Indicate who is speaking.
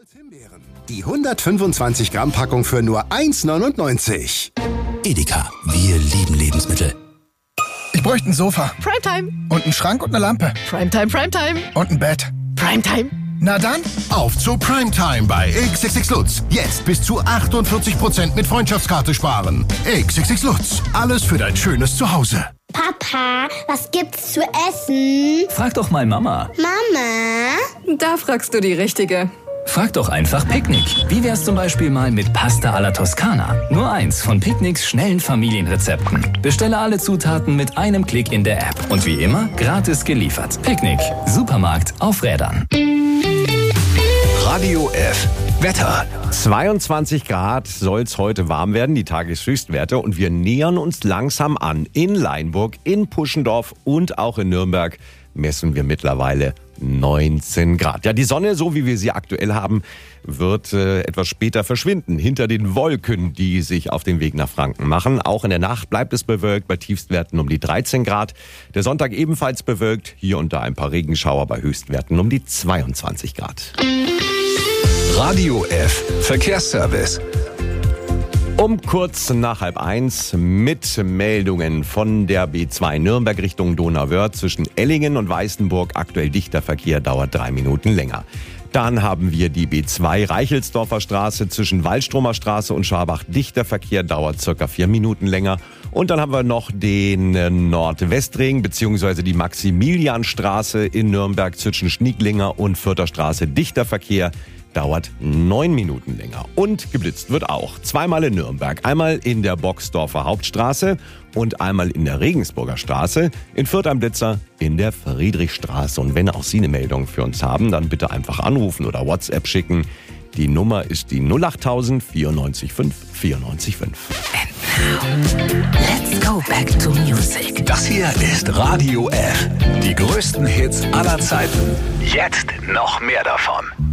Speaker 1: Himbeeren. Die 125 Gramm Packung für nur 1,99.
Speaker 2: Edeka, wir lieben Lebensmittel.
Speaker 3: Ich bräuchte ein Sofa.
Speaker 4: Primetime.
Speaker 3: Und einen Schrank und eine Lampe.
Speaker 4: Primetime, Primetime.
Speaker 3: Und ein Bett.
Speaker 4: Primetime.
Speaker 3: Na dann,
Speaker 5: auf zu Primetime bei XXX Lutz. Jetzt bis zu 48% mit Freundschaftskarte sparen. XXX Lutz, alles für dein schönes Zuhause.
Speaker 6: Papa, was gibt's zu essen?
Speaker 2: Frag doch mal Mama.
Speaker 6: Mama?
Speaker 4: Da fragst du die Richtige.
Speaker 2: Frag doch einfach Picknick. Wie wär's zum Beispiel mal mit Pasta alla Toskana? Nur eins von Picknicks schnellen Familienrezepten. Bestelle alle Zutaten mit einem Klick in der App. Und wie immer, gratis geliefert. Picknick. Supermarkt auf Rädern.
Speaker 7: Radio F. Wetter.
Speaker 8: 22 Grad soll es heute warm werden, die Tageshöchstwerte. Und wir nähern uns langsam an. In Leinburg, in Puschendorf und auch in Nürnberg messen wir mittlerweile 19 Grad. Ja, die Sonne, so wie wir sie aktuell haben, wird etwas später verschwinden. Hinter den Wolken, die sich auf den Weg nach Franken machen. Auch in der Nacht bleibt es bewölkt, bei Tiefstwerten um die 13 Grad. Der Sonntag ebenfalls bewölkt. Hier und da ein paar Regenschauer bei Höchstwerten um die 22 Grad.
Speaker 7: Radio F. Verkehrsservice.
Speaker 8: Um kurz nach 12:30 mit Meldungen von der B2 Nürnberg Richtung Donauwörth zwischen Ellingen und Weißenburg. Aktuell dichter Verkehr, dauert 3 Minuten länger. Dann haben wir die B2 Reichelsdorfer Straße zwischen Wallstromer Straße und Scharbach. Dichter Verkehr, dauert circa 4 Minuten länger. Und dann haben wir noch den Nordwestring bzw. die Maximilianstraße in Nürnberg zwischen Schnieglinger und Fürther Straße. Dichter Verkehr, dauert 9 Minuten länger. Und geblitzt wird auch. Zweimal in Nürnberg. Einmal in der Boxdorfer Hauptstraße und einmal in der Regensburger Straße. In Fürth am Blitzer in der Friedrichstraße. Und wenn auch Sie eine Meldung für uns haben, dann bitte einfach anrufen oder WhatsApp schicken. Die Nummer ist die 08000 94 5 94 5.
Speaker 9: Let's go back to music.
Speaker 7: Das hier ist Radio F. Die größten Hits aller Zeiten. Jetzt noch mehr davon.